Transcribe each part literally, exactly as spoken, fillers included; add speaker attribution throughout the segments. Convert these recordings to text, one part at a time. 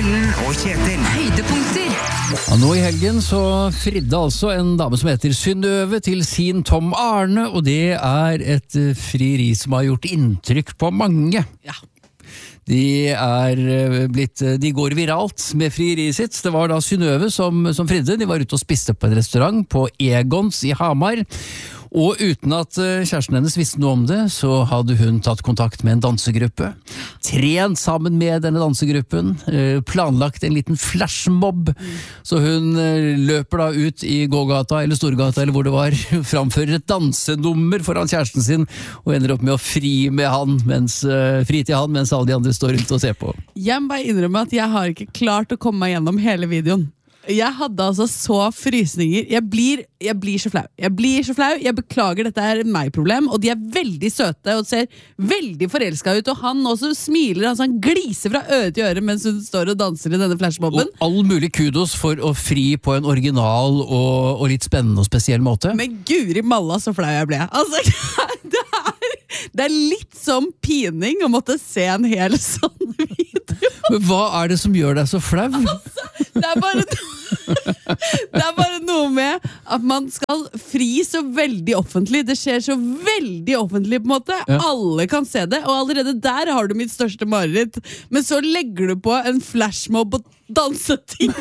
Speaker 1: Ellen og Kjetil.
Speaker 2: Høydepunkter.
Speaker 3: Ja, nå i helgen så fridde altså en dame som heter Synnøve til sin Tom Arne, og det er et eh, frieri som har gjort inntrykk på mange.
Speaker 4: Ja.
Speaker 3: De er eh, blitt, eh, de går viralt med frieriet sitt. Det var da Synnøve som, som fridde. De var ute og spiste på en restaurant på Egons i Hamar. Og uten at eh, kjæresten hennes visste noe om det, så hadde hun tatt kontakt med en dansegruppe. Trent sammen med denne dansegruppen, eh, planlagt en liten flashmob. Så hun eh, løper da ut i gågata eller Storgata eller hvor det var, framfører et dansenummer foran kjæresten sin, og ender opp med å fri med han, mens, eh, fri til han, mens alle de andre står rundt og ser på.
Speaker 4: Jeg må bare innrømme at jeg har ikke klart å komme meg gjennom hele videoen. Jeg hadde altså så frysninger. Jeg blir, jeg blir så flau. Jeg blir så flau. Jeg beklager, dette er meg-problem. Og de er veldig søte og ser veldig forelsket ut. Og han også smiler, altså han gliser fra øre til øre mens hun står og danser i denne flashmobben.
Speaker 3: Og all mulig kudos for å fri på en original og, og litt spennende og spesiell måte.
Speaker 4: Men guri malla så flau jeg ble. Altså, det er, det er litt som pining å måtte se en hel sånn video.
Speaker 3: Men hva er det som gjør deg så flau?
Speaker 4: Altså, det er bare det er bare noe med at man skal fri så veldig offentlig. Det skjer så veldig offentlig på en måte.
Speaker 3: Ja. Alle
Speaker 4: kan se det, og allerede der har du mitt største mareritt. Men så legger du på en flashmob og danseting.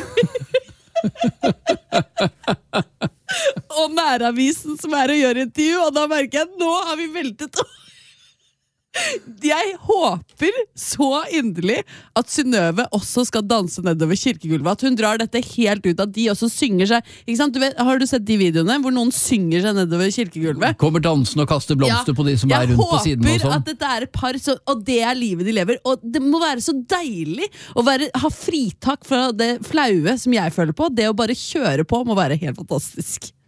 Speaker 4: Og Næravisen som er å gjøre intervju, og da merker jeg at nå har vi veltet opp. Jeg håper så inderlig at Synnøve også skal danse nedover kirkegulvet, at hun drar dette helt ut, at de også synger seg, ikke sant? Du vet, har du sett de videoene hvor noen synger seg nedover kirkegulvet?
Speaker 3: Kommer dansen og kaster blomster ja, på de som er rundt på siden og sånn.
Speaker 4: Jeg håper at dette er et par, så, og det er livet de lever, og det må være så deilig å være, ha fritak fra det flaue som jeg føler på. Det å bare kjøre på må være helt fantastisk.